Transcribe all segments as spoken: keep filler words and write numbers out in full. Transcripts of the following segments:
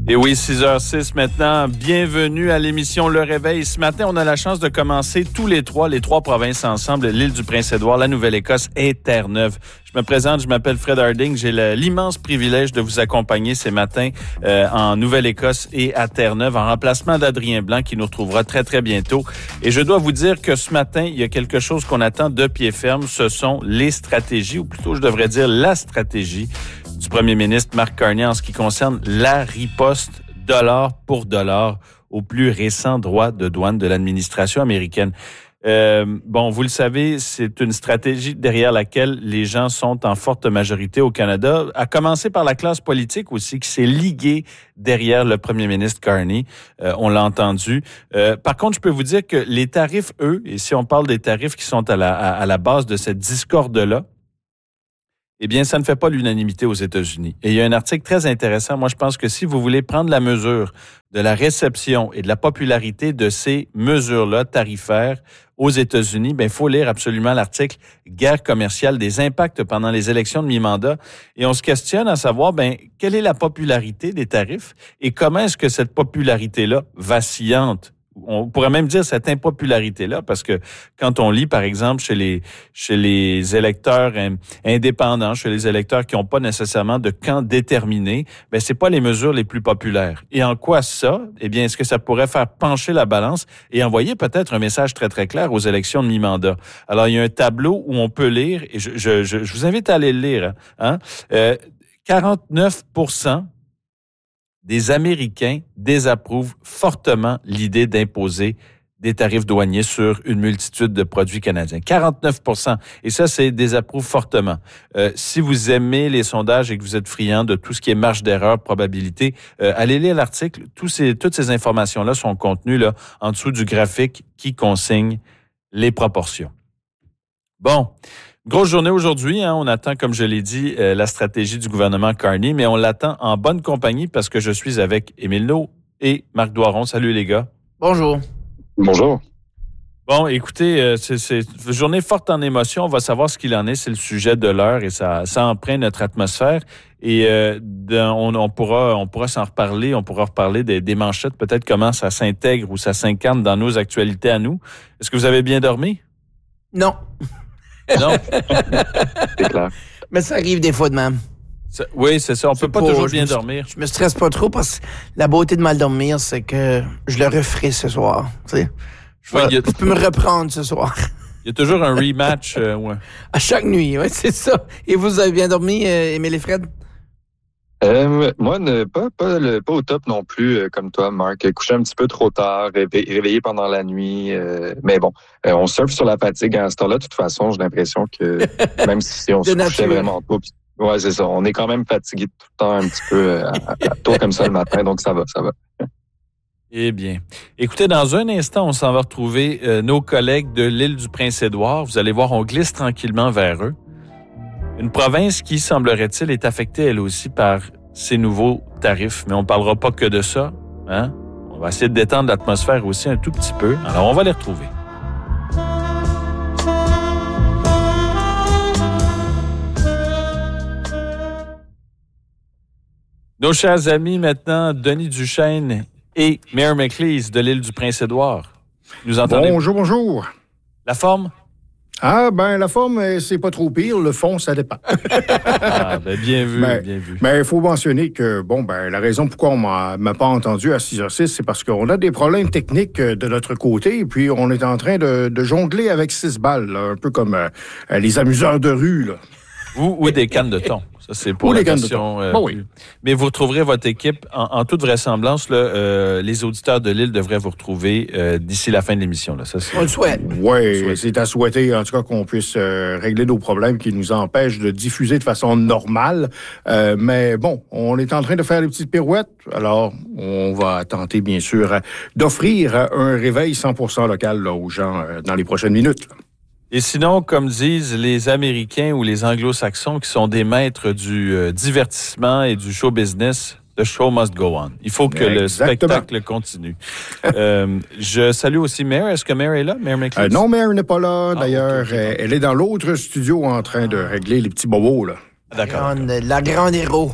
Et oui, six heures six maintenant. Bienvenue à l'émission Le Réveil. Ce matin, on a la chance de commencer tous les trois, les trois provinces ensemble, l'île du Prince-Édouard, la Nouvelle-Écosse et Terre-Neuve. Je me présente, je m'appelle Fred Harding. J'ai le, l'immense privilège de vous accompagner ces matins euh, en Nouvelle-Écosse et à Terre-Neuve en remplacement d'Adrien Blanc qui nous retrouvera très, très bientôt. Et je dois vous dire que ce matin, il y a quelque chose qu'on attend de pied ferme. Ce sont les stratégies, ou plutôt, je devrais dire la stratégie du premier ministre Mark Carney en ce qui concerne la riposte dollar pour dollar au plus récent droit de douane de l'administration américaine. Euh, bon, vous le savez, c'est une stratégie derrière laquelle les gens sont en forte majorité au Canada, à commencer par la classe politique aussi, qui s'est liguée derrière le premier ministre Carney. Euh, on l'a entendu. Euh, par contre, je peux vous dire que les tarifs, eux, et si on parle des tarifs qui sont à la, à, à la base de cette discorde-là, eh bien, ça ne fait pas l'unanimité aux États-Unis. Et il y a un article très intéressant. Moi, je pense que si vous voulez prendre la mesure de la réception et de la popularité de ces mesures-là tarifaires aux États-Unis, ben, il faut lire absolument l'article « Guerre commerciale, des impacts pendant les élections de mi-mandat ». Et on se questionne à savoir, ben, quelle est la popularité des tarifs et comment est-ce que cette popularité-là vacillante, on pourrait même dire cette impopularité-là, parce que quand on lit, par exemple, chez les chez les électeurs indépendants, chez les électeurs qui n'ont pas nécessairement de camp déterminé, ben c'est pas les mesures les plus populaires. Et en quoi ça? Eh bien, est-ce que ça pourrait faire pencher la balance et envoyer peut-être un message très, très clair aux élections de mi-mandat? Alors, il y a un tableau où on peut lire, et je, je, je, je vous invite à aller le lire, hein? Euh, quarante-neuf pour cent des Américains désapprouvent fortement l'idée d'imposer des tarifs douaniers sur une multitude de produits canadiens. quarante-neuf pour cent. Et ça, c'est désapprouve fortement. Euh, si vous aimez les sondages et que vous êtes friand de tout ce qui est marge d'erreur, probabilité, euh, allez lire l'article. Tous ces, toutes ces informations-là sont contenues là, en dessous du graphique qui consigne les proportions. Bon. Grosse journée aujourd'hui, hein. On attend, comme je l'ai dit, euh, la stratégie du gouvernement Carney, mais on l'attend en bonne compagnie parce que je suis avec Émile Naud et Marc Doiron. Salut les gars. Bonjour. Bonjour. Bon, écoutez, euh, c'est, c'est une journée forte en émotion. On va savoir ce qu'il en est. C'est le sujet de l'heure et ça, ça empreinte notre atmosphère. Et euh, dans, on, on pourra, on pourra s'en reparler. On pourra reparler des, des manchettes, peut-être comment ça s'intègre ou ça s'incarne dans nos actualités à nous. Est-ce que vous avez bien dormi? Non. Non. C'est clair. Mais ça arrive des fois de même. Ça, oui, c'est ça. On c'est peut pas, pas toujours bien me, dormir. Je me stresse pas trop parce que la beauté de mal dormir, c'est que je le referai ce soir. Tu sais, je, ouais, vais, a, je peux me reprendre ce soir. Il y a toujours un rematch. Euh, ouais. À chaque nuit, oui, c'est ça. Et vous avez bien dormi, euh, Émile et Fred? Euh, moi, ne, pas, pas, le, pas au top non plus, euh, comme toi, Marc. Couché un petit peu trop tard, réveillé, réveillé pendant la nuit. Euh, mais bon, euh, on surfe sur la fatigue à ce temps-là. De toute façon, j'ai l'impression que même si on se couchait vraiment tôt, pis, ouais, c'est ça. On est quand même fatigué tout le temps un petit peu euh, à, à, tôt comme ça le matin, donc ça va, ça va. Eh bien, écoutez, dans un instant, on s'en va retrouver euh, nos collègues de l'île du Prince-Édouard. Vous allez voir, on glisse tranquillement vers eux. Une province qui, semblerait-il, est affectée elle aussi par ces nouveaux tarifs. Mais on ne parlera pas que de ça. Hein? On va essayer de détendre l'atmosphère aussi un tout petit peu. Alors, on va les retrouver. Nos chers amis, maintenant, Denis Duchesne et Mayor McLeese de l'île du Prince-Édouard. Nous entendez? Bonjour, bonjour. La forme? Ah, ben, la forme, c'est pas trop pire. Le fond, ça dépend. Ah, ben, bien vu, ben, bien vu. Mais il faut mentionner que, bon, ben, la raison pourquoi on m'a, m'a pas entendu à six heures six, c'est parce qu'on a des problèmes techniques de notre côté, et puis on est en train de, de jongler avec six balles, là, un peu comme euh, les amuseurs de rue, là. Ou, ou des cannes de thon. Ça, c'est pour ou la les cannes version, de thon. Euh, bon, oui. Mais vous retrouverez votre équipe, en, en toute vraisemblance, là, euh, les auditeurs de l'île devraient vous retrouver euh, d'ici la fin de l'émission. Là. Ça, c'est... On le souhaite. Oui, c'est à souhaiter, en tout cas, qu'on puisse euh, régler nos problèmes qui nous empêchent de diffuser de façon normale. Euh, mais bon, on est en train de faire des petites pirouettes. Alors, on va tenter, bien sûr, d'offrir un réveil cent pour cent local là, aux gens euh, dans les prochaines minutes. Là. Et sinon, comme disent les Américains ou les Anglo-Saxons qui sont des maîtres du euh, divertissement et du show business, the show must go on. Il faut que Exactement. le spectacle continue. euh, je salue aussi Mare. Est-ce que Mare est là? Mare McLeese? Euh, non, Mare n'est pas là. Ah, D'ailleurs, okay, okay. Elle est dans l'autre studio en train de régler les petits bobos. Là. D'accord. La grande, la grande héros.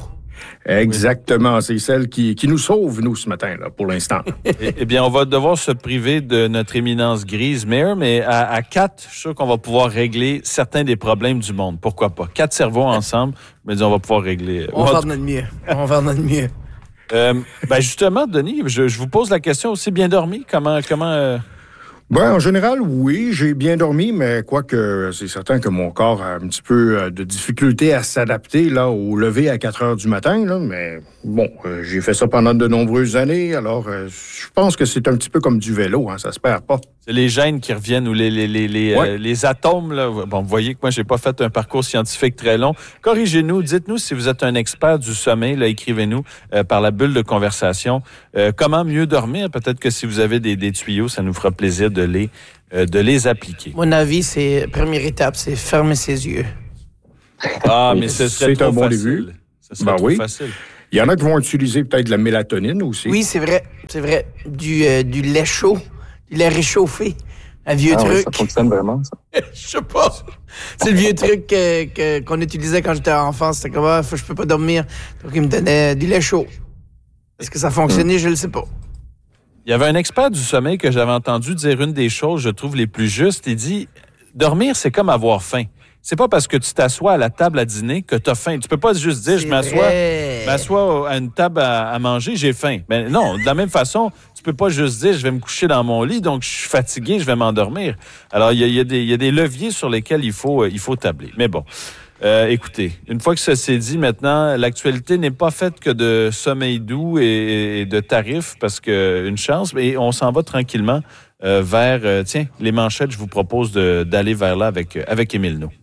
Exactement. C'est celle qui, qui nous sauve, nous, ce matin, là, pour l'instant. eh, eh bien, on va devoir se priver de notre éminence grise, Mayor, mais à, à quatre, je suis sûr qu'on va pouvoir régler certains des problèmes du monde. Pourquoi pas? Quatre cerveaux ensemble, mais on va pouvoir régler. On va faire de notre mieux. On va faire de notre mieux. Euh, ben justement, Denis, je, je vous pose la question aussi, bien dormi? Comment... comment euh... Ben, en général, oui, j'ai bien dormi, mais quoique c'est certain que mon corps a un petit peu de difficulté à s'adapter là au lever à quatre heures du matin, là, mais bon, euh, j'ai fait ça pendant de nombreuses années, alors euh, je pense que c'est un petit peu comme du vélo, hein, ça se perd pas. C'est les gènes qui reviennent ou les, les, les, les, ouais. euh, les atomes. Là. Bon, vous voyez que moi, j'ai pas fait un parcours scientifique très long. Corrigez-nous, dites-nous si vous êtes un expert du sommeil, là, écrivez-nous euh, par la bulle de conversation. Euh, comment mieux dormir? Peut-être que si vous avez des, des tuyaux, ça nous fera plaisir de les, euh, de les appliquer. Mon avis, c'est première étape, c'est fermer ses yeux. Ah, mais ce serait c'est trop un bon facile. début. Ce serait ben trop oui. facile. Il y en a qui vont utiliser peut-être de la mélatonine aussi. Oui, c'est vrai, c'est vrai. Du, euh, du lait chaud, du lait réchauffé. Un vieux ah, truc. Oui, ça fonctionne vraiment, ça. Je sais pas. C'est le vieux truc que, que, qu'on utilisait quand j'étais enfant. C'était comme, ah, je peux pas dormir. Donc, il me donnait du lait chaud. Est-ce que ça fonctionnait? Mmh. Je le sais pas. Il y avait un expert du sommeil que j'avais entendu dire une des choses, je trouve, les plus justes. Il dit, dormir, c'est comme avoir faim. C'est pas parce que tu t'assois à la table à dîner que tu as faim. Tu peux pas juste dire, c'est je m'assois, m'assois à une table à, à manger, j'ai faim. Ben non, de la même façon, tu peux pas juste dire, je vais me coucher dans mon lit, donc je suis fatigué, je vais m'endormir. Alors, il y a, il y a, des, il y a des leviers sur lesquels il faut, il faut tabler. Mais bon, euh, écoutez, une fois que ça s'est dit, maintenant, l'actualité n'est pas faite que de sommeil doux et, et de tarifs, parce que une chance, mais on s'en va tranquillement euh, vers, euh, tiens, les manchettes, je vous propose de, d'aller vers là avec, avec Émile No.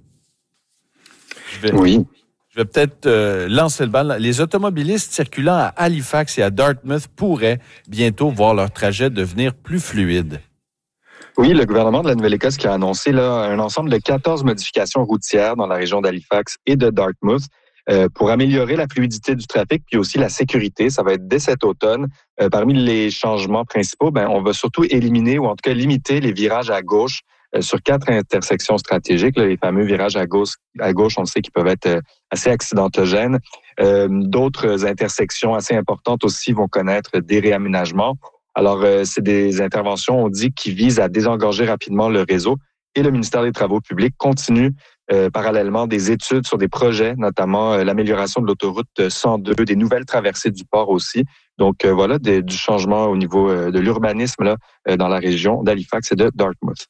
Je vais, oui. Je vais peut-être euh, lancer le bal. Les automobilistes circulant à Halifax et à Dartmouth pourraient bientôt voir leur trajet devenir plus fluide. Oui, le gouvernement de la Nouvelle-Écosse qui a annoncé là, un ensemble de quatorze modifications routières dans la région d'Halifax et de Dartmouth euh, pour améliorer la fluidité du trafic puis aussi la sécurité. Ça va être dès cet automne. Euh, parmi les changements principaux, ben, on va surtout éliminer ou en tout cas limiter les virages à gauche Euh, sur quatre intersections stratégiques, là, les fameux virages à gauche, à gauche, on le sait qu'ils peuvent être euh, assez accidentogènes. Euh, d'autres intersections assez importantes aussi vont connaître des réaménagements. Alors, euh, c'est des interventions, on dit, qui visent à désengorger rapidement le réseau. Et le ministère des Travaux publics continue euh, parallèlement des études sur des projets, notamment euh, l'amélioration de l'autoroute cent deux, des nouvelles traversées du port aussi. Donc, euh, voilà, des, du changement au niveau euh, de l'urbanisme là, euh, dans la région d'Halifax et de Dartmouth.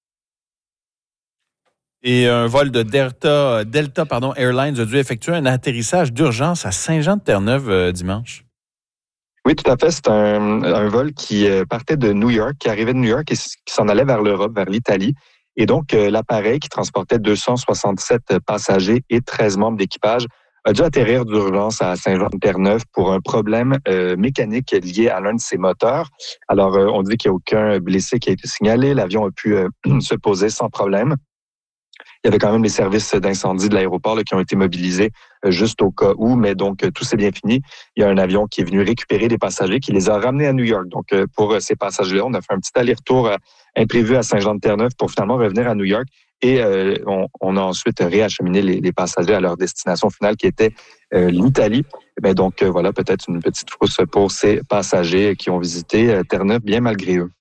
Et un vol de Delta, Delta pardon, Airlines a dû effectuer un atterrissage d'urgence à Saint-Jean-de-Terre-Neuve euh, dimanche. Oui, tout à fait. C'est un, un vol qui partait de New York, qui arrivait de New York et qui s'en allait vers l'Europe, vers l'Italie. Et donc, euh, l'appareil qui transportait deux cent soixante-sept passagers et treize membres d'équipage a dû atterrir d'urgence à Saint-Jean-de-Terre-Neuve pour un problème euh, mécanique lié à l'un de ses moteurs. Alors, euh, on dit qu'il n'y a aucun blessé qui a été signalé. L'avion a pu euh, se poser sans problème. Il y avait quand même les services d'incendie de l'aéroport là, qui ont été mobilisés euh, juste au cas où, mais donc euh, tout s'est bien fini. Il y a un avion qui est venu récupérer des passagers, qui les a ramenés à New York. Donc euh, pour euh, ces passagers-là, on a fait un petit aller-retour euh, imprévu à Saint-Jean-de-Terre-Neuve pour finalement revenir à New York. Et euh, on, on a ensuite réacheminé les, les passagers à leur destination finale qui était euh, l'Italie. Ben donc euh, voilà, peut-être une petite frousse pour ces passagers qui ont visité euh, Terre-Neuve bien malgré eux.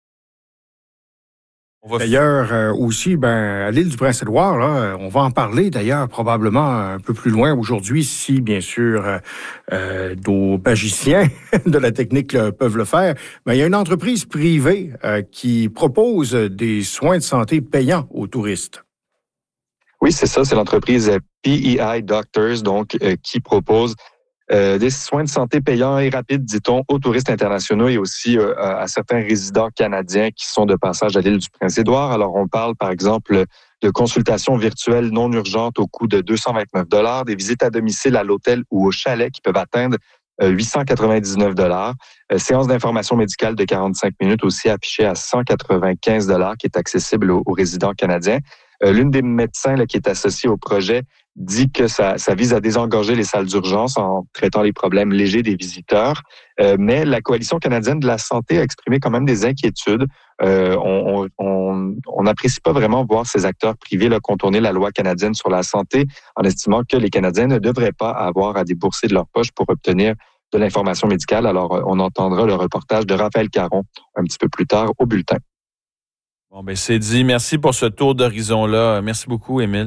D'ailleurs, euh, aussi, ben, à l'île du Prince-Édouard, là, on va en parler d'ailleurs probablement un peu plus loin aujourd'hui, si bien sûr euh, euh, nos magiciens de la technique là, peuvent le faire. Mais il y a une entreprise privée euh, qui propose des soins de santé payants aux touristes. Oui, c'est ça, c'est l'entreprise P E I Doctors, donc euh, qui propose Euh, des soins de santé payants et rapides, dit-on, aux touristes internationaux et aussi euh, à certains résidents canadiens qui sont de passage à l'île du Prince-Édouard. Alors, on parle, par exemple, de consultations virtuelles non urgentes au coût de deux cent vingt-neuf dollars, des visites à domicile à l'hôtel ou au chalet qui peuvent atteindre euh, huit cent quatre-vingt-dix-neuf dollars, euh, séance d'information médicale de quarante-cinq minutes aussi affichée à cent quatre-vingt-quinze dollars qui est accessible aux, aux résidents canadiens. Euh, l'une des médecins là, qui est associée au projet dit que ça, ça vise à désengorger les salles d'urgence en traitant les problèmes légers des visiteurs. Euh, mais la Coalition canadienne de la santé a exprimé quand même des inquiétudes. Euh, on on on n'apprécie pas vraiment voir ces acteurs privés là, contourner la loi canadienne sur la santé en estimant que les Canadiens ne devraient pas avoir à débourser de leur poche pour obtenir de l'information médicale. Alors, on entendra le reportage de Raphaël Caron un petit peu plus tard au bulletin. Bon, ben c'est dit. Merci pour ce tour d'horizon-là. Merci beaucoup, Émile.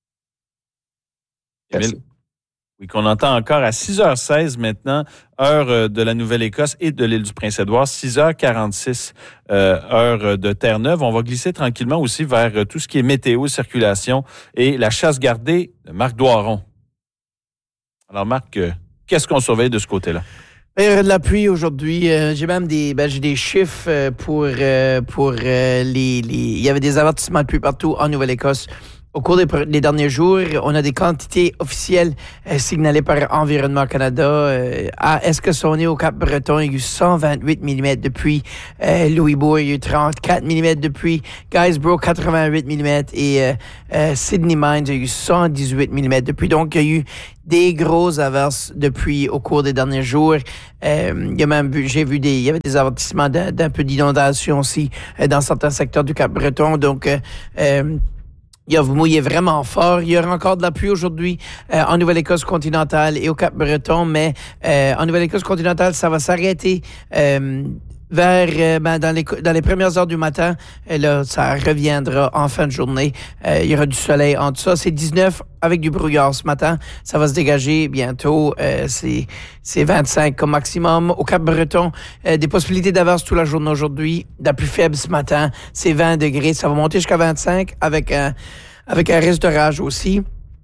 Merci. Émile, oui, qu'on entend encore à six heures seize maintenant, heure de la Nouvelle-Écosse et de l'île du Prince-Édouard, six heures quarante-six, euh, heure de Terre-Neuve. On va glisser tranquillement aussi vers tout ce qui est météo, circulation et la chasse gardée de Marc Doiron. Alors, Marc, qu'est-ce qu'on surveille de ce côté-là? Il y aurait de la pluie aujourd'hui. Euh, j'ai même des, ben, j'ai des chiffres euh, pour, euh, pour euh, les, les... Il y avait des avertissements de pluie partout en Nouvelle-Écosse. Au cours des, des derniers jours, on a des quantités officielles euh, signalées par Environnement Canada. Euh, à Escassoné, au Cap-Breton, il y a eu cent vingt-huit millimètres de pluie. Euh, Louisbourg, il y a eu trente-quatre millimètres de pluie. Guysborough, quatre-vingt-huit millimètres. Et euh, euh, Sydney Mines, il y a eu cent dix-huit millimètres de pluie. Donc, il y a eu des grosses averses de pluie au cours des derniers jours. Euh, il y a même vu, j'ai vu des, il y avait des avertissements d'un, d'un peu d'inondation aussi euh, dans certains secteurs du Cap-Breton. Donc, euh, euh, il a mouillé vraiment fort. Il y aura encore de la pluie aujourd'hui euh, en Nouvelle-Écosse continentale et au Cap-Breton, mais euh, en Nouvelle-Écosse continentale, ça va s'arrêter euh, vers euh, ben, dans les dans les premières heures du matin. Et là, ça reviendra en fin de journée. Euh, il y aura du soleil en tout ça. C'est dix-neuf avec du brouillard ce matin. Ça va se dégager bientôt. Euh, c'est c'est vingt-cinq comme maximum. Au Cap-Breton, euh, des possibilités d'averse toute la journée aujourd'hui. La plus faible ce matin, c'est vingt degrés. Ça va monter jusqu'à vingt-cinq avec un avec un risque d'orage aussi.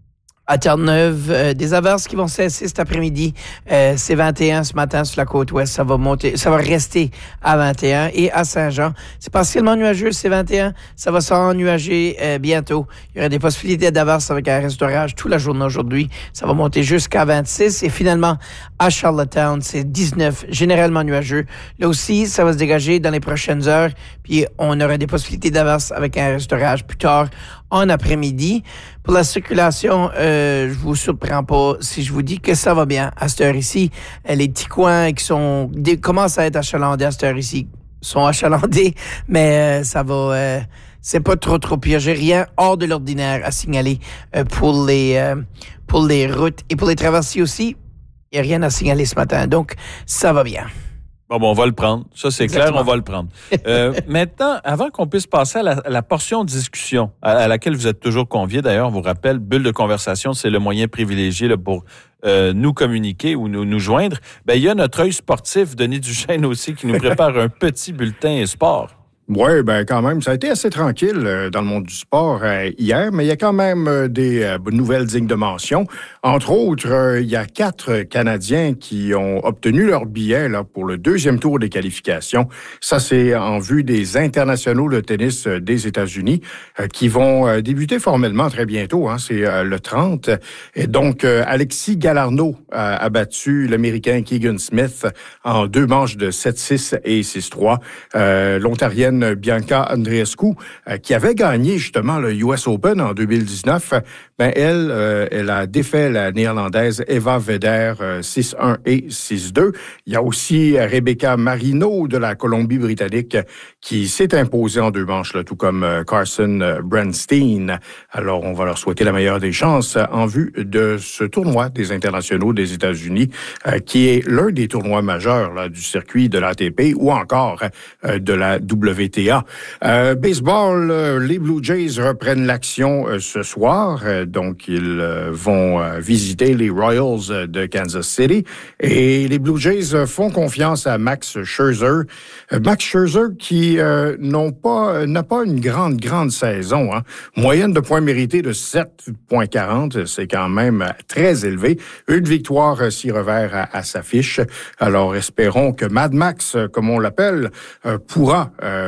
À Terre-Neuve, euh, des averses qui vont cesser cet après-midi. Euh, c'est vingt et un ce matin sur la côte ouest. Ça va monter, ça va rester à vingt et un. Et à Saint-Jean, c'est partiellement nuageux, c'est vingt et un. Ça va s'ennuager euh, bientôt. Il y aura des possibilités d'averses avec un risque d'orage toute la journée aujourd'hui. Ça va monter jusqu'à vingt-six. Et finalement, à Charlottetown, c'est dix-neuf, généralement nuageux. Là aussi, ça va se dégager dans les prochaines heures. Puis on aura des possibilités d'averses avec un risque d'orage plus tard en après-midi. Pour la circulation, euh, je vous surprends pas si je vous dis que ça va bien à cette heure ici. Les petits coins qui sont des, commencent à être achalandés à cette heure ici sont achalandés, mais euh, ça va. Euh, c'est pas trop trop pire. J'ai rien hors de l'ordinaire à signaler euh, pour les euh, pour les routes et pour les traversiers aussi. Il y a rien à signaler ce matin, donc ça va bien. Bon, bon, on va le prendre. Ça, c'est Exactement. clair, on va le prendre. Euh, maintenant, avant qu'on puisse passer à la, à la portion de discussion, à, à laquelle vous êtes toujours conviés, d'ailleurs, on vous rappelle, Bulle de conversation, c'est le moyen privilégié là, pour euh, nous communiquer ou nous, nous joindre. Ben, il y a notre œil sportif, Denis Duchesne aussi, qui nous prépare un petit bulletin sport. Oui, ben quand même, ça a été assez tranquille euh, dans le monde du sport euh, hier, mais il y a quand même euh, des euh, nouvelles dignes de mention. Entre autres, euh, il y a quatre Canadiens qui ont obtenu leur billet là, pour le deuxième tour des qualifications. Ça, c'est en vue des internationaux de tennis euh, des États-Unis euh, qui vont euh, débuter formellement très bientôt. Hein, c'est euh, le trente. Et donc, euh, Alexis Galarneau a, a battu l'Américain Keegan Smith en deux manches de sept six et six trois. Euh, L'Ontarienne Bianca Andreescu, euh, qui avait gagné justement le U S Open en deux mille dix-neuf, ben elle, euh, elle a défait la Néerlandaise Eva Weder euh, six un et six deux. Il y a aussi Rebecca Marino de la Colombie-Britannique qui s'est imposée en deux manches, là, tout comme euh, Carson Bernstein. Alors, on va leur souhaiter la meilleure des chances en vue de ce tournoi des internationaux des États-Unis, euh, qui est l'un des tournois majeurs là, du circuit de l'A T P ou encore euh, de la W T A. Euh, baseball, euh, les Blue Jays reprennent l'action euh, ce soir. Euh, donc, ils euh, vont euh, visiter les Royals de Kansas City. Et les Blue Jays euh, font confiance à Max Scherzer. Euh, Max Scherzer qui euh, n'ont pas, euh, n'a pas une grande, grande saison. Hein. Moyenne de points mérités de sept virgule quarante, c'est quand même très élevé. Une victoire euh, six revers à, à sa fiche. Alors, espérons que Mad Max, comme on l'appelle, euh, pourra euh,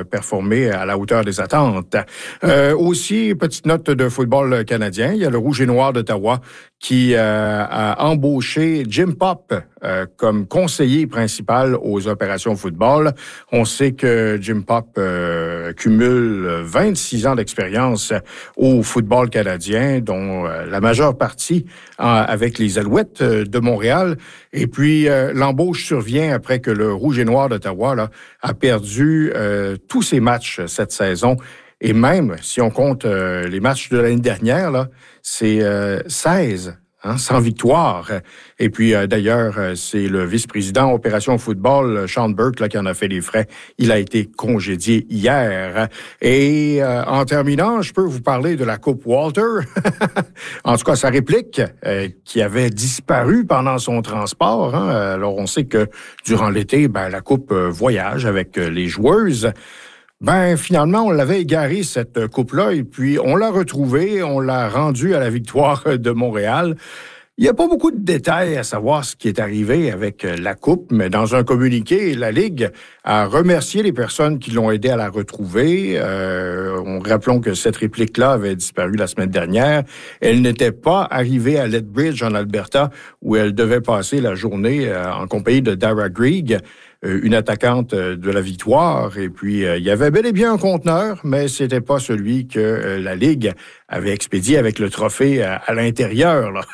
performé à la hauteur des attentes. Euh, aussi, petite note de football canadien, il y a le Rouge et Noir d'Ottawa qui euh, a embauché Jim Popp euh, comme conseiller principal aux opérations football. On sait que Jim Popp euh, cumule vingt-six ans d'expérience au football canadien, dont euh, la majeure partie euh, avec les Alouettes de Montréal. Et puis, euh, l'embauche survient après que le Rouge et Noir d'Ottawa là, a perdu euh, tous ses matchs cette saison. Et même, si on compte euh, les matchs de l'année dernière, là, c'est euh, seize, hein, sans victoire. Et puis, euh, d'ailleurs, euh, c'est le vice-président Opération Football, Sean Burke, là, qui en a fait les frais. Il a été congédié hier. Et euh, en terminant, je peux vous parler de la Coupe Walter. En tout cas, sa réplique, euh, qui avait disparu pendant son transport. Hein. Alors, on sait que durant l'été, ben, la Coupe euh, voyage avec euh, les joueuses. Ben, finalement, on l'avait égaré, cette coupe-là, et puis on l'a retrouvée, on l'a rendue à la victoire de Montréal. Il n'y a pas beaucoup de détails à savoir ce qui est arrivé avec la coupe, mais dans un communiqué, la Ligue a remercié les personnes qui l'ont aidé à la retrouver. Euh, on rappelons que cette réplique-là avait disparu la semaine dernière. Elle n'était pas arrivée à Lethbridge, en Alberta, où elle devait passer la journée euh, en compagnie de Dara Grieg, une attaquante de la victoire. Et puis, euh, il y avait bel et bien un conteneur, mais c'était pas celui que euh, la Ligue avait expédié avec le trophée à, à l'intérieur. Là.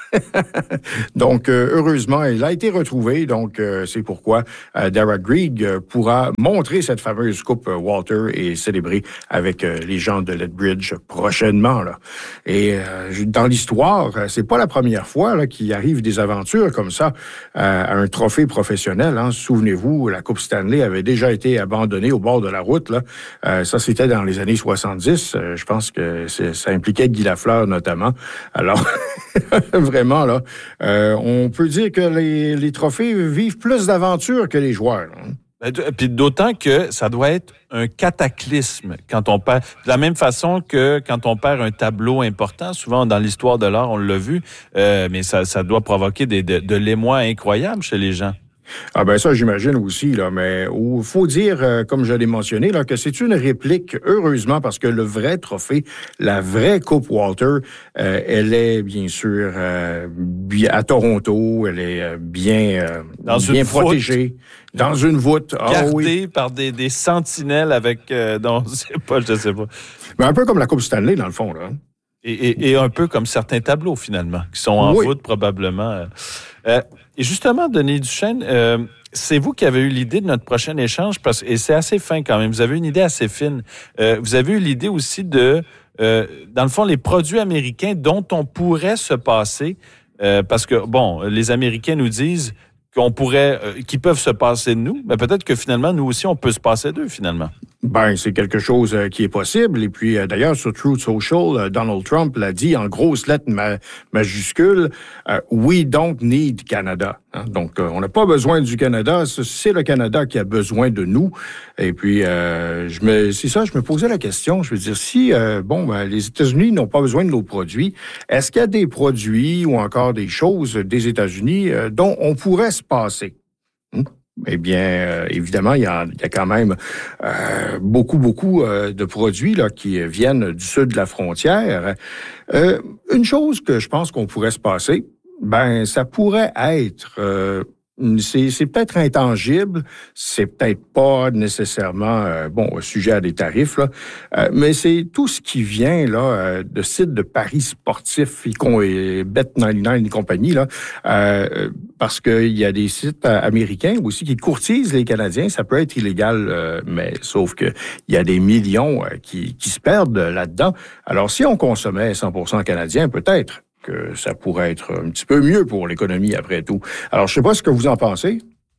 Donc, euh, heureusement, il a été retrouvé. Donc, euh, c'est pourquoi euh, Dara Grieg pourra montrer cette fameuse Coupe Walter et célébrer avec euh, les gens de Lethbridge prochainement. Là. Et euh, dans l'histoire, c'est pas la première fois là, qu'il arrive des aventures comme ça euh, à un trophée professionnel. Hein. Souvenez-vous, la Coupe Stanley avait déjà été abandonnée au bord de la route. Là. Euh, ça, c'était dans les années soixante-dix. Euh, je pense que c'est, ça impliquait Guy Lafleur, notamment. Alors, vraiment, là, euh, on peut dire que les, les trophées vivent plus d'aventures que les joueurs. Là. Puis d'autant que ça doit être un cataclysme quand on perd. De la même façon que quand on perd un tableau important, souvent dans l'histoire de l'art, on l'a vu, euh, mais ça, ça doit provoquer des, de, de l'émoi incroyable chez les gens. Ah ben ça, j'imagine aussi, là, mais il faut dire, euh, comme je l'ai mentionné, là, que c'est une réplique, heureusement, parce que le vrai trophée, la vraie Coupe Walter, euh, elle est bien sûr euh, à Toronto, elle est euh, bien, euh, dans bien une protégée. Voûte. Dans une voûte. Gardée ah, oui. par des, des sentinelles avec... Euh, non, je sais pas, je sais pas. Mais un peu comme la Coupe Stanley, dans le fond, là. Et, et, et un peu comme certains tableaux, finalement, qui sont en oui. voûte, probablement. Euh, et justement, Denis Duchesne, euh, c'est vous qui avez eu l'idée de notre prochain échange, parce, et c'est assez fin quand même. Vous avez une idée assez fine. Euh, vous avez eu l'idée aussi de, euh, dans le fond, les produits américains dont on pourrait se passer, euh, parce que, bon, les Américains nous disent qu'on pourrait, euh, qu'ils peuvent se passer de nous, mais peut-être que finalement, nous aussi, on peut se passer d'eux, finalement. Ben, c'est quelque chose euh, qui est possible. Et puis, euh, d'ailleurs, sur Truth Social, euh, Donald Trump l'a dit en grosses lettres ma- majuscules, euh, « We don't need Canada ». Hein? Donc, euh, on n'a pas besoin du Canada. C'est le Canada qui a besoin de nous. Et puis, euh, je me, c'est ça, je me posais la question. Je veux dire, si, euh, bon, ben, les États-Unis n'ont pas besoin de nos produits, est-ce qu'il y a des produits ou encore des choses des États-Unis euh, dont on pourrait se passer? Hum? Eh bien, euh, évidemment, il y a, il y a quand même euh, beaucoup, beaucoup euh, de produits là, qui viennent du sud de la frontière. Euh, une chose que je pense qu'on pourrait se passer, ben, ça pourrait être... Euh, C'est, c'est peut-être intangible, c'est peut-être pas nécessairement euh, bon sujet à des tarifs, là, euh, mais c'est tout ce qui vient là euh, de sites de paris sportifs, y compris Bet quatre-vingt-dix-neuf et compagnie, là, euh, parce qu'il y a des sites américains aussi qui courtisent les Canadiens. Ça peut être illégal, euh, mais sauf que il y a des millions euh, qui, qui se perdent là-dedans. Alors, si on consommait cent pour cent canadien, peut-être que ça pourrait être un petit peu mieux pour l'économie après tout. Alors, je sais pas ce que vous en pensez.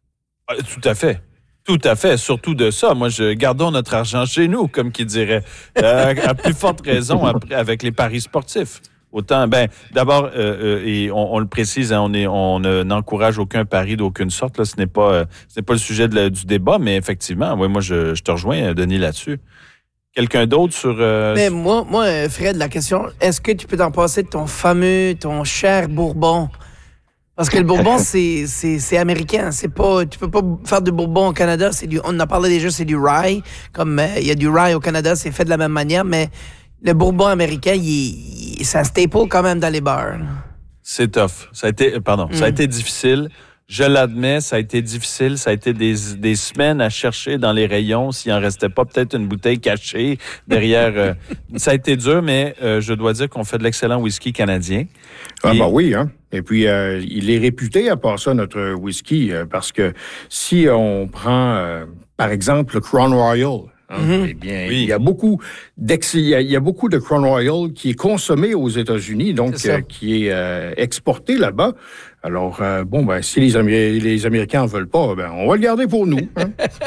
Tout à fait. Tout à fait. Surtout de ça. Moi, je gardons notre argent chez nous, comme qui dirait. Euh, à plus forte raison après, avec les paris sportifs. Autant, ben, d'abord, euh, euh, et on, on le précise, hein, on est, on euh, n'encourage aucun pari d'aucune sorte. Là, ce n'est pas, euh, ce n'est pas le sujet de la, du débat, mais effectivement, ouais, moi, je, je te rejoins, Denis, là-dessus. Quelqu'un d'autre sur... Euh... Mais moi, moi, Fred, la question, est-ce que tu peux t'en passer de ton fameux, ton cher Bourbon? Parce que le bourbon, c'est, c'est, c'est américain. C'est pas, tu peux pas faire du bourbon au Canada. C'est du, on en a parlé déjà, c'est du rye. Comme euh, il y a du rye au Canada, c'est fait de la même manière, mais le bourbon américain, il, il, c'est un staple quand même dans les bars. C'est tough. Ça a été, pardon, mm. ça a été difficile. Je l'admets, ça a été difficile. Ça a été des, des semaines à chercher dans les rayons s'il en restait pas peut-être une bouteille cachée derrière. Euh, ça a été dur, mais euh, je dois dire qu'on fait de l'excellent whisky canadien. Ah Et... ben oui, hein. Et puis, euh, il est réputé à part ça, notre whisky, euh, parce que si on prend, euh, par exemple, le Crown Royal, hein, mm-hmm. eh bien, oui. il y a beaucoup d'ex- il y a, il y a beaucoup de Crown Royal qui est consommé aux États-Unis, donc euh, qui est euh, exporté là-bas. Alors, euh, bon, ben, si les, Amé- les Américains en veulent pas, ben, on va le garder pour nous. Hein?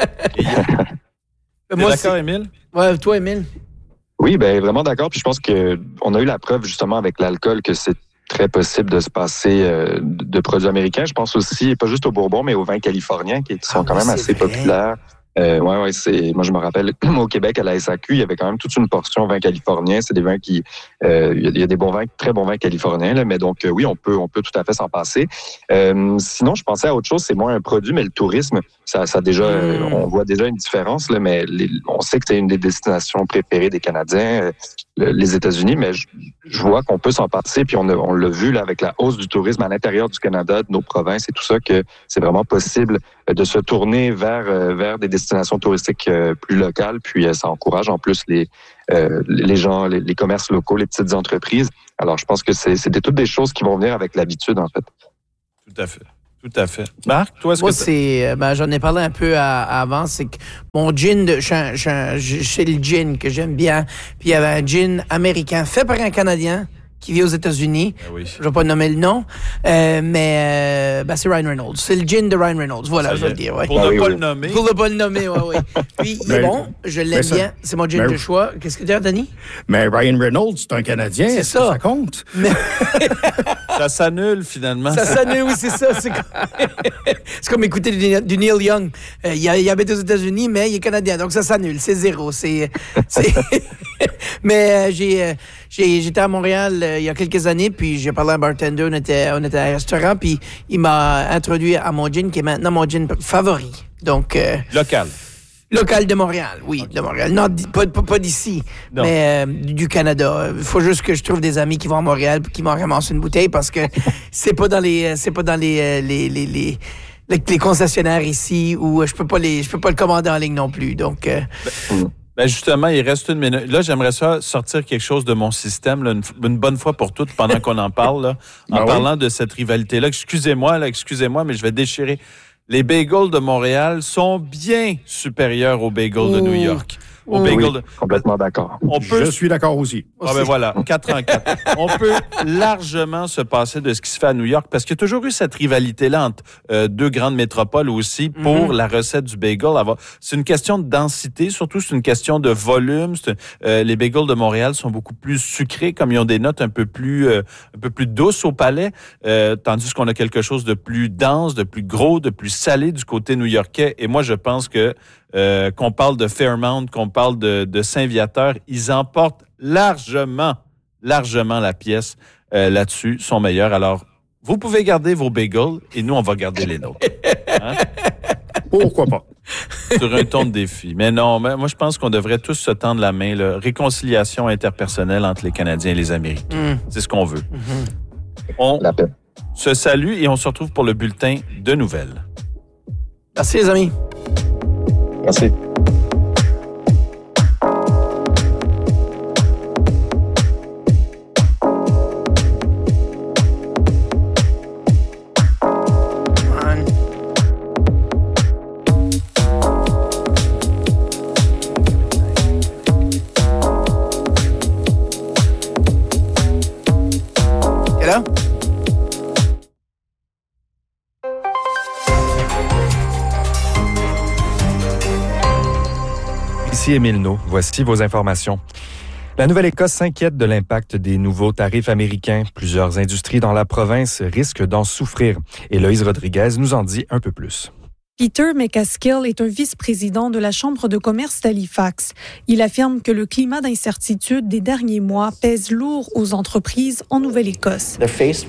T'es Moi, d'accord, c'est... Émile? Ouais, toi, Émile? Oui, ben vraiment d'accord. Puis je pense que on a eu la preuve justement avec l'alcool que c'est très possible de se passer euh, de produits américains. Je pense aussi, pas juste au bourbon, mais aux vins californiens qui sont ah, quand même assez vrai. populaires. Euh, ouais, ouais, c'est. Moi, je me rappelle au Québec à la S A Q, il y avait quand même toute une portion vins californiens. C'est des vins qui, euh, il y a des bons vins, très bons vins californiens. Là, mais donc, euh, oui, on peut, on peut tout à fait s'en passer. Euh, sinon, je pensais à autre chose. C'est moins un produit, mais le tourisme, ça, ça déjà, mmh. euh, on voit déjà une différence. Là, mais les, on sait que c'est une des destinations préférées des Canadiens, euh, le, les États-Unis. Mais je, je vois qu'on peut s'en passer. Puis on, a, on l'a vu là avec la hausse du tourisme à l'intérieur du Canada, de nos provinces et tout ça, que c'est vraiment possible de se tourner vers, euh, vers des destinations destinations touristiques euh, plus locales, puis euh, ça encourage en plus les euh, les gens, les, les commerces locaux, les petites entreprises. Alors, je pense que c'est, c'est toutes des choses qui vont venir avec l'habitude, en fait. Tout à fait. Tout à fait. Marc, toi, est-ce Moi, que c'est, ben, j'en ai parlé un peu à, à avant, c'est que mon gin, de, je, je, je, c'est le gin que j'aime bien, puis il y avait un gin américain fait par un Canadien qui vit aux États-Unis. Ben oui. Je ne vais pas nommer le nom, euh, mais euh, ben c'est Ryan Reynolds. C'est le gin de Ryan Reynolds. Voilà, je vais le dire. Ouais. Pour ah, ne oui, pas oui. le nommer. Pour ne pas le nommer, oui, oui. Puis il est bon, je l'aime ça, bien. C'est mon gin mais, de choix. Qu'est-ce que tu dis, Denis? Mais Ryan Reynolds, c'est un Canadien. C'est est-ce ça. Que ça compte? Mais... ça s'annule, finalement. Ça s'annule, oui, c'est ça. C'est comme, c'est comme écouter du, du Neil Young. Euh, il, il habite aux États-Unis, mais il est Canadien. Donc ça s'annule. C'est zéro. C'est, c'est... mais euh, j'ai, euh, j'ai, j'étais à Montréal euh, il y a quelques années, puis j'ai parlé à un bartender. On était, on était à un restaurant, puis il m'a introduit à mon gin, qui est maintenant mon gin favori. Donc, euh, local. Local de Montréal, oui, de Montréal. Non, pas, pas, pas d'ici, non. mais euh, du Canada. Il faut juste que je trouve des amis qui vont à Montréal et qui m'en ramassent une bouteille parce que c'est pas dans les, c'est pas dans les, les, les, les, les, les concessionnaires ici où je peux pas les, je peux pas le commander en ligne non plus. Donc, euh, ben, ben justement, il reste une minute. Là, j'aimerais ça sortir quelque chose de mon système, là, une, une bonne fois pour toutes, pendant qu'on en parle, là, en ben parlant oui. de cette rivalité-là. Excusez-moi, là, excusez-moi, mais je vais déchirer. Les bagels de Montréal sont bien supérieurs aux bagels Ouh. de New York. Au oui, bagel de... complètement d'accord. On peut... Je suis d'accord aussi. Ah ben voilà, quatre en quatre. On peut largement se passer de ce qui se fait à New York parce qu'il y a toujours eu cette rivalité-là entre euh, deux grandes métropoles aussi pour mm-hmm. la recette du bagel. C'est une question de densité, surtout c'est une question de volume. Euh, les bagels de Montréal sont beaucoup plus sucrés, comme ils ont des notes un peu plus, euh, un peu plus douces au palais, euh, tandis qu'on a quelque chose de plus dense, de plus gros, de plus salé du côté new-yorkais. Et moi, je pense que Euh, qu'on parle de Fairmount, qu'on parle de, de Saint-Viateur, ils emportent largement, largement la pièce euh, là-dessus, sont meilleurs. Alors, vous pouvez garder vos bagels et nous, on va garder les nôtres. Hein? Pourquoi pas? Sur un ton de défi. Mais non, mais moi, je pense qu'on devrait tous se tendre la main. Là. Réconciliation interpersonnelle entre les Canadiens et les Américains. Mm. C'est ce qu'on veut. Mm-hmm. On la paix. Se salue et on se retrouve pour le bulletin de nouvelles. Merci, les amis. Merci. Hello? Ici Émile Naud. Voici vos informations. La Nouvelle-Écosse s'inquiète de l'impact des nouveaux tarifs américains. Plusieurs industries dans la province risquent d'en souffrir. Héloïse Rodriguez nous en dit un peu plus. Peter McCaskill est un vice-président de la Chambre de commerce d'Halifax. Il affirme que le climat d'incertitude des derniers mois pèse lourd aux entreprises en Nouvelle-Écosse.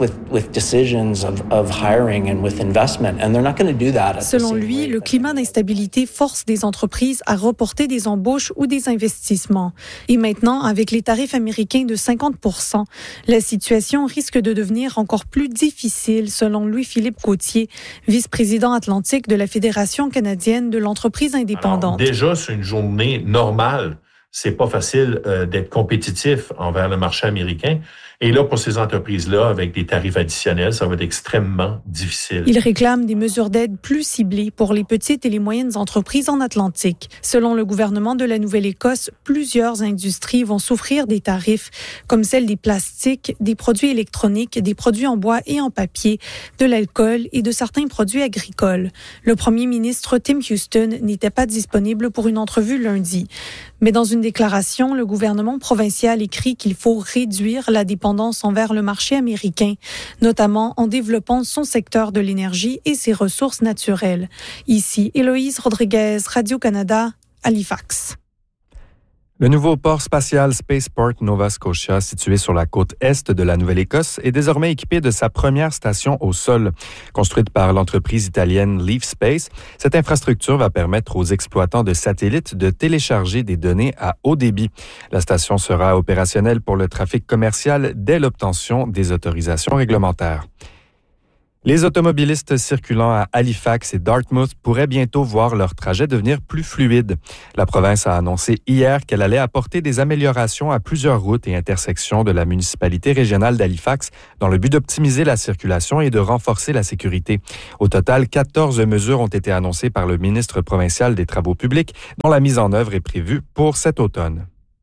Selon lui, le climat d'instabilité force des entreprises à reporter des embauches ou des investissements. Et maintenant, avec les tarifs américains de cinquante pour cent, la situation risque de devenir encore plus difficile, selon Louis-Philippe Gauthier, vice-président atlantique de la Fédération canadienne de l'entreprise indépendante. Alors, déjà, c'est une journée normale. C'est pas facile euh, d'être compétitif envers le marché américain. Et là, pour ces entreprises-là, avec des tarifs additionnels, ça va être extrêmement difficile. Il réclame des mesures d'aide plus ciblées pour les petites et les moyennes entreprises en Atlantique. Selon le gouvernement de la Nouvelle-Écosse, plusieurs industries vont souffrir des tarifs, comme celles des plastiques, des produits électroniques, des produits en bois et en papier, de l'alcool et de certains produits agricoles. Le premier ministre Tim Houston n'était pas disponible pour une entrevue lundi. Mais dans une déclaration, le gouvernement provincial écrit qu'il faut réduire la dépendance envers le marché américain, notamment en développant son secteur de l'énergie et ses ressources naturelles. Ici, Héloïse Rodriguez, Radio-Canada, Halifax. Le nouveau port spatial Spaceport Nova Scotia, situé sur la côte est de la Nouvelle-Écosse, est désormais équipé de sa première station au sol. Construite par l'entreprise italienne Leaf Space, cette infrastructure va permettre aux exploitants de satellites de télécharger des données à haut débit. La station sera opérationnelle pour le trafic commercial dès l'obtention des autorisations réglementaires. Les automobilistes circulant à Halifax et Dartmouth pourraient bientôt voir leur trajet devenir plus fluide. La province a annoncé hier qu'elle allait apporter des améliorations à plusieurs routes et intersections de la municipalité régionale d'Halifax dans le but d'optimiser la circulation et de renforcer la sécurité. Au total, quatorze mesures ont été annoncées par le ministre provincial des Travaux publics, dont la mise en œuvre est prévue pour cet automne.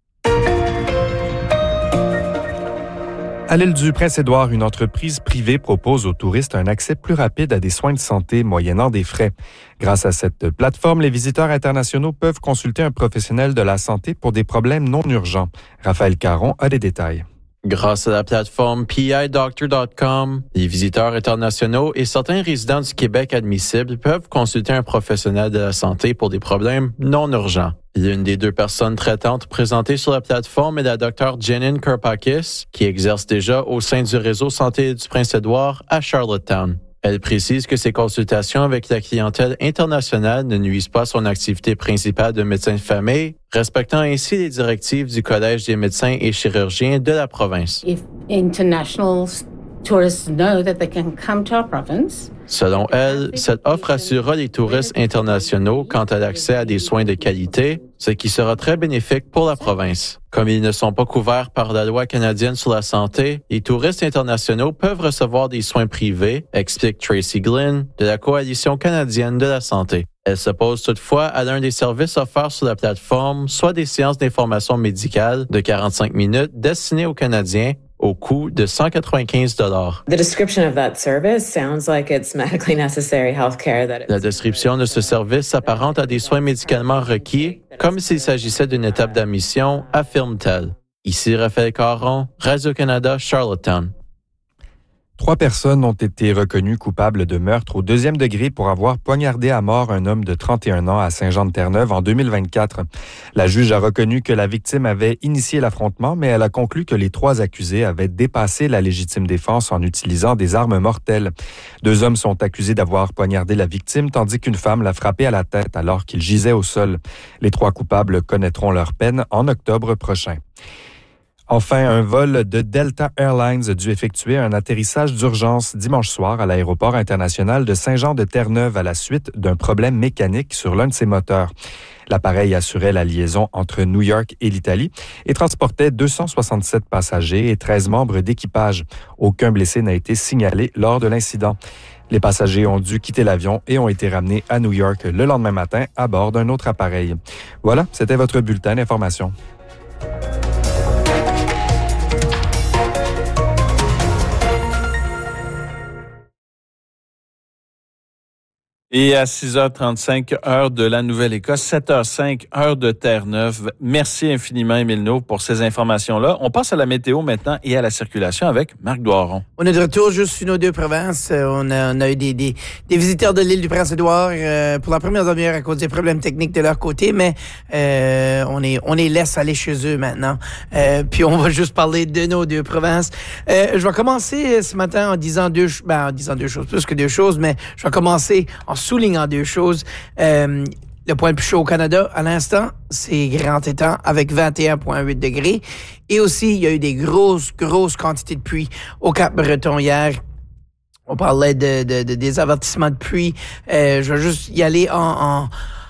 À l'île du Prince-Édouard, une entreprise privée propose aux touristes un accès plus rapide à des soins de santé moyennant des frais. Grâce à cette plateforme, les visiteurs internationaux peuvent consulter un professionnel de la santé pour des problèmes non urgents. Raphaël Caron a des détails. Grâce à la plateforme P I doctor dot com, les visiteurs internationaux et certains résidents du Québec admissibles peuvent consulter un professionnel de la santé pour des problèmes non urgents. L'une des deux personnes traitantes présentées sur la plateforme est la docteure Jenin Karpakis, qui exerce déjà au sein du réseau Santé du Prince-Édouard à Charlottetown. Elle précise que ses consultations avec la clientèle internationale ne nuisent pas à son activité principale de médecin de famille, respectant ainsi les directives du Collège des médecins et chirurgiens de la province. If international tourists know that they can come to our province, selon elle, cette offre assurera les touristes internationaux quant à l'accès à des soins de qualité, ce qui sera très bénéfique pour la province. Comme ils ne sont pas couverts par la loi canadienne sur la santé, les touristes internationaux peuvent recevoir des soins privés, explique Tracy Glynn, de la Coalition canadienne de la santé. Elle s'oppose toutefois à l'un des services offerts sur la plateforme, soit des séances d'information médicale de quarante-cinq minutes destinées aux Canadiens, au coût de cent quatre-vingt-quinze dollars. The description of that service sounds like it's medically necessary healthcare that La description de ce service s'apparente à des soins médicalement requis, comme s'il s'agissait d'une étape d'admission, affirme-t-elle. Ici Raphaël Caron, Radio-Canada, Charlottetown. Trois personnes ont été reconnues coupables de meurtre au deuxième degré pour avoir poignardé à mort un homme de trente et un ans à Saint-Jean-de-Terre-Neuve en deux mille vingt-quatre. La juge a reconnu que la victime avait initié l'affrontement, mais elle a conclu que les trois accusés avaient dépassé la légitime défense en utilisant des armes mortelles. Deux hommes sont accusés d'avoir poignardé la victime, tandis qu'une femme l'a frappé à la tête alors qu'il gisait au sol. Les trois coupables connaîtront leur peine en octobre prochain. Enfin, un vol de Delta Airlines a dû effectuer un atterrissage d'urgence dimanche soir à l'aéroport international de Saint-Jean-de-Terre-Neuve à la suite d'un problème mécanique sur l'un de ses moteurs. L'appareil assurait la liaison entre New York et l'Italie et transportait deux cent soixante-sept passagers et treize membres d'équipage. Aucun blessé n'a été signalé lors de l'incident. Les passagers ont dû quitter l'avion et ont été ramenés à New York le lendemain matin à bord d'un autre appareil. Voilà, c'était votre bulletin d'information. Et à six heures trente-cinq, heure de la Nouvelle-Écosse, sept heures cinq, heure de Terre-Neuve. Merci infiniment, Émile Nauve, pour ces informations-là. On passe à la météo maintenant et à la circulation avec Marc Doiron. On est de retour juste sur nos deux provinces. On a, on a eu des, des, des visiteurs de l'île du Prince-Édouard euh, pour la première demi-heure à cause des problèmes techniques de leur côté, mais euh, on est on les laisse aller chez eux maintenant. Euh, puis on va juste parler de nos deux provinces. Euh, je vais commencer ce matin en disant deux, ben, en disant deux choses, plus que deux choses, mais je vais commencer en soulignant deux choses. Euh, le point le plus chaud au Canada, à l'instant, c'est Grand-Étang avec vingt et un virgule huit degrés. Et aussi, il y a eu des grosses, grosses quantités de pluie au Cap-Breton hier. On parlait de, de, de des avertissements de pluie. Euh, je vais juste y aller en... en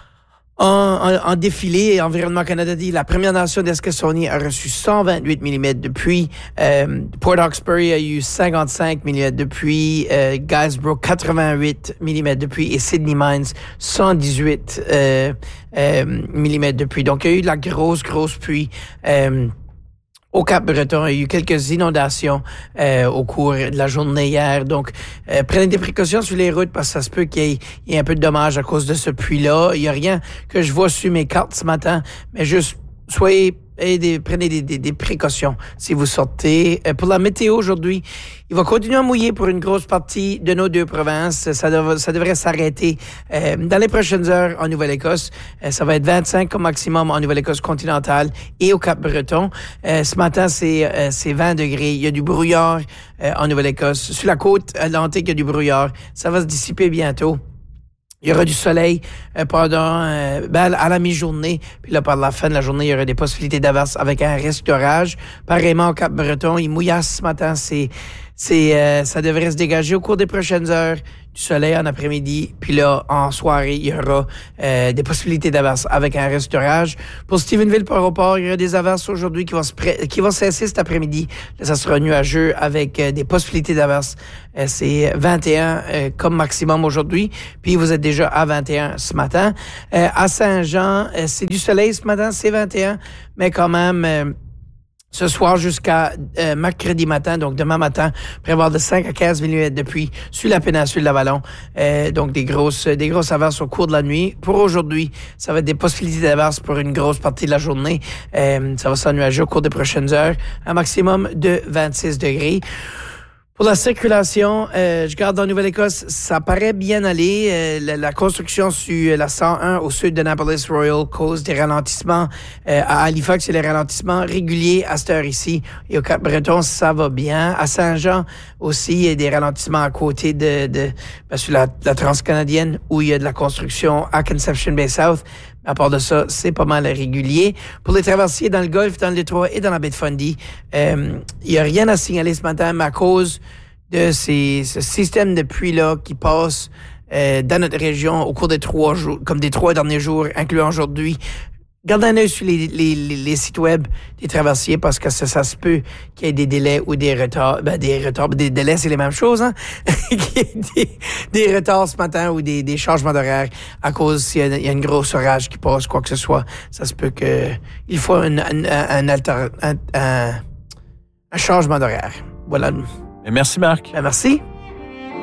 En, en, en défilé, Environnement Canada dit la Première Nation d'Eskasoni a reçu cent vingt-huit millimètres de pluie. Euh, Port Hawkesbury a eu cinquante-cinq millimètres de pluie. Euh, Guysborough, quatre-vingt-huit millimètres de pluie. Et Sydney Mines, cent dix-huit euh, euh, millimètres de pluie. Donc, il y a eu de la grosse, grosse pluie. Euh, Au Cap-Breton, il y a eu quelques inondations euh, au cours de la journée hier. Donc, euh, prenez des précautions sur les routes parce que ça se peut qu'il y ait, il y ait un peu de dommages à cause de ce pluie-là. Il n'y a rien que je vois sur mes cartes ce matin, mais juste soyez et des, prenez des, des, des précautions si vous sortez. Euh, pour la météo aujourd'hui, il va continuer à mouiller pour une grosse partie de nos deux provinces. Ça, dev, ça devrait s'arrêter euh, dans les prochaines heures en Nouvelle-Écosse. Euh, ça va être vingt-cinq comme maximum en Nouvelle-Écosse continentale et au Cap-Breton. Euh, ce matin, c'est, euh, c'est vingt degrés. Il y a du brouillard euh, en Nouvelle-Écosse. Sur la côte atlantique, il y a du brouillard. Ça va se dissiper bientôt. Il y aura du soleil euh, pendant euh, ben, à la mi-journée. Puis là, par la fin de la journée, il y aura des possibilités d'averse avec un risque d'orage. Pareillement au Cap-Breton, il mouillasse ce matin. C'est, c'est, euh, ça devrait se dégager au cours des prochaines heures. Du soleil en après-midi. Puis là, en soirée, il y aura euh, des possibilités d'averse avec un risque d'orage. Pour Stephenville, par rapport, il y aura des averses aujourd'hui qui vont, se pré- qui vont cesser cet après-midi. Là, ça sera nuageux avec euh, des possibilités d'averse. Euh, c'est vingt et un euh, comme maximum aujourd'hui. Puis vous êtes déjà à vingt et un ce matin. Euh, à Saint-Jean, euh, c'est du soleil ce matin, c'est vingt et un. Mais quand même... Euh, Ce soir jusqu'à euh, mercredi matin, donc demain matin, prévoir de cinq à quinze millimètres de pluie sur la péninsule d'Avalon. Euh, donc des grosses des grosses averses au cours de la nuit. Pour aujourd'hui, ça va être des possibilités d'averses pour une grosse partie de la journée. Euh, ça va s'ennuager au cours des prochaines heures. Un maximum de vingt-six degrés. Pour la circulation, euh, je garde en Nouvelle-Écosse, ça paraît bien aller. Euh, la, la construction sur la cent un au sud d'Annapolis Royal cause des ralentissements. Euh, à Halifax, il y a des ralentissements réguliers à cette heure ici. Et au Cap-Breton, ça va bien. À Saint-Jean aussi, il y a des ralentissements à côté de, de ben, sur la, la transcanadienne où il y a de la construction à Conception Bay South. À part de ça, c'est pas mal régulier. Pour les traversiers dans le Golfe, dans le Détroit et dans la baie de Fundy, euh, il n'y a rien à signaler ce matin, mais à cause de ces, ce système de pluie-là qui passe euh, dans notre région au cours des trois jours, comme des trois derniers jours, incluant aujourd'hui. Gardez un œil sur les, les, les, les sites web des traversiers parce que ça, ça se peut qu'il y ait des délais ou des retards. Ben, des retards, des délais, c'est les mêmes choses, hein? Qu'il y ait des, des retards ce matin ou des, des changements d'horaire à cause s'il y a, il y a une grosse orage qui passe, quoi que ce soit. Ça se peut que, il faut un, un, un, alter, un, un, un changement d'horaire. Voilà. Merci, Marc. Ben, merci.